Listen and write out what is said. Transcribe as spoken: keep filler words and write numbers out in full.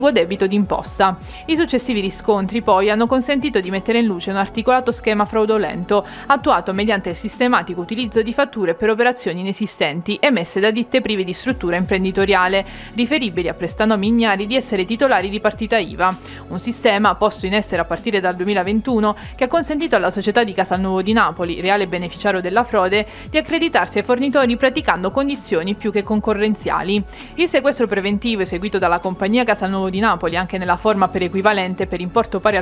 debito d'imposta. I successivi riscontri poi hanno consentito di mettere in luce un articolato schema fraudolento attuato mediante il sistematico utilizzo di fatture per operazioni inesistenti emesse da ditte prive di struttura imprenditoriale, riferibili a prestanomi ignari di essere titolari di partita I V A. Un sistema posto in essere a partire dal duemilaventuno che ha consentito alla società di Casalnuovo di Napoli, reale beneficiario della frode, di accreditarsi ai fornitori praticando condizioni più che concorrenziali. Il sequestro preventivo eseguito dalla compagnia Casalnuovo di Napoli, anche nella forma per equivalente per importo pari